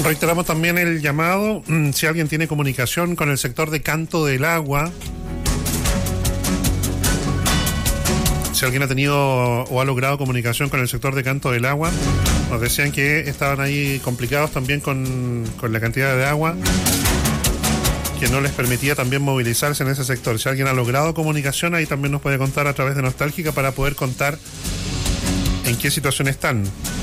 Reiteramos también el llamado, si alguien tiene comunicación con el sector de Canto del Agua, si alguien ha tenido o ha logrado comunicación con el sector de Canto del Agua, nos decían que estaban ahí complicados también con la cantidad de agua que no les permitía también movilizarse en ese sector. Si alguien ha logrado comunicación, ahí también nos puede contar a través de Nostálgica para poder contar en qué situación están.